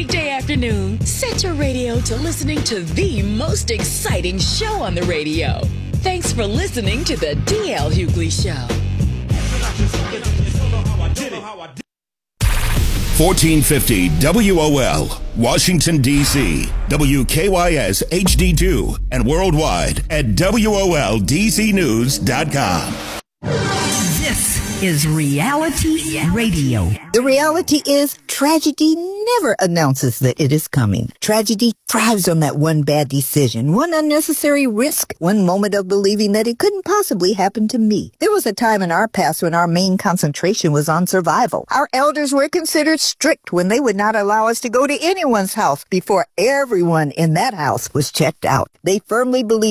weekday afternoon, set your radio to listening to the most exciting show on the radio. Thanks for listening to the D.L. Hughley Show. 1450 WOL, Washington, D.C., WKYS HD2, and worldwide at WOLDCnews.com. This is Reality Radio. The reality is tragedy never announces that it is coming. Tragedy thrives on that one bad decision, one unnecessary risk, one moment of believing that it couldn't possibly happen to me. There was a time in our past when our main concentration was on survival. Our elders were considered strict when they would not allow us to go to anyone's house before everyone in that house was checked out. They firmly believed